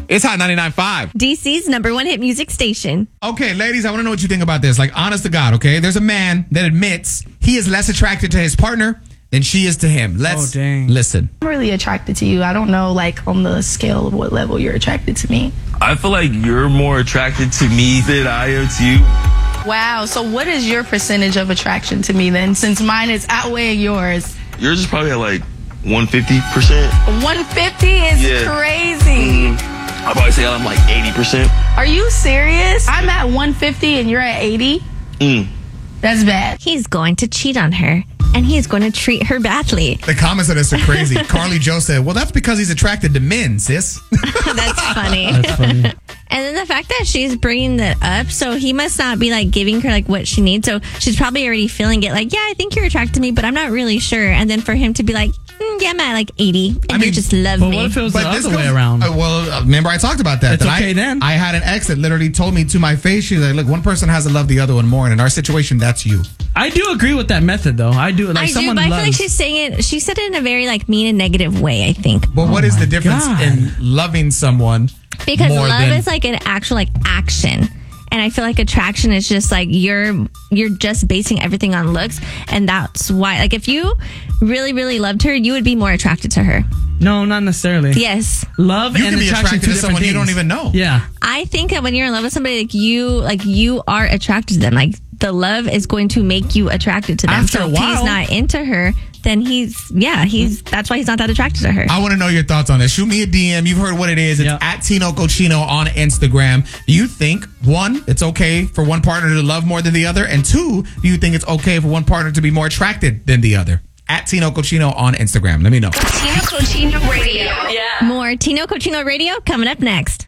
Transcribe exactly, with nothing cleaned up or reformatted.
It's Hot ninety-nine point five. D C's number one hit music station. Okay, ladies, I want to know what you think about this. Like, honest to God, okay? There's a man that admits he is less attracted to his partner than she is to him. Let's oh, dang. listen. I'm really attracted to you. I don't know, like, on the scale of what level you're attracted to me. I feel like you're more attracted to me than I am to you. Wow. So what is your percentage of attraction to me then, since mine is outweighing yours? Yours is probably at like one hundred fifty percent. one hundred fifty is Yeah. crazy. Mm-hmm. I'd probably say I'm like eighty percent. Are you serious? I'm at one fifty and you're at eighty? Mm. That's bad. He's going to cheat on her, and he's going to treat her badly. The comments on this are crazy. Carly Jo said, well, that's because he's attracted to men, sis. That's funny. That's funny. And then the fact that she's bringing that up, so he must not be like giving her like what she needs. So she's probably already feeling it like, yeah, I think you're attracted to me, but I'm not really sure. And then for him to be like, mm, yeah, I'm at like eighty, and I mean, you just love But me. what if it was But the this other way goes- around? Uh, well, uh, remember I talked about that. It's that okay I, then. I had an ex that literally told me to my face, she's like, look, one person has to love the other one more. And in our situation, that's you. I do agree with that method, though. I do. Like I do, someone but I feel loves. like she's saying it. She said it in a very like mean and negative way, I think. But what Oh is the my difference God. in loving someone Because more love than... is like an actual like action. And I feel like attraction is just like you're you're just basing everything on looks, and that's why like if you really really loved her, you would be more attracted to her. No, not necessarily. Yes. Love You and can be attraction attracted two to someone different you don't things. even know. Yeah. I think that when you're in love with somebody, like you like you are attracted to them. Like the love is going to make you attracted to them. After so a if he's while. not into her, then he's yeah, he's that's why he's not that attracted to her. I want to know your thoughts on this. Shoot me a D M. You've heard what it is. It's Yeah. at Tino Cochino on Instagram. Do you think, one, it's okay for one partner to love more than the other? And two, do you think it's okay for one partner to be more attracted than the other? At Tino Cochino on Instagram. Let me know. Tino Cochino Radio. Yeah. More Tino Cochino Radio coming up next.